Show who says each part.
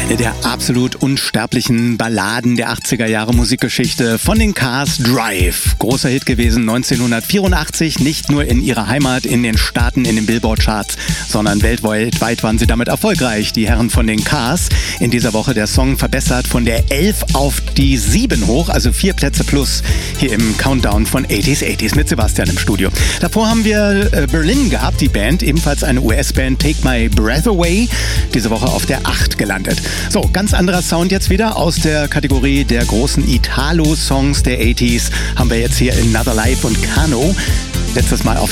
Speaker 1: Der absolut unsterblichen Balladen der 80er Jahre Musikgeschichte von den Cars, Drive. Großer Hit gewesen 1984, nicht nur in ihrer Heimat, in den Staaten, in den Billboard-Charts, sondern weltweit waren sie damit erfolgreich, die Herren von den Cars. In dieser Woche der Song verbessert von der 11 auf die 7 hoch, also 4 Plätze plus hier im Countdown von 80s mit Sebastian im Studio. Davor haben wir Berlin gehabt, die Band, ebenfalls eine US-Band, Take My Breath Away, diese Woche auf der 8 gelandet. So, ganz anderer Sound jetzt wieder aus der Kategorie der großen Italo-Songs der 80s. Haben wir jetzt hier Another Life und Kano. Letztes Mal auf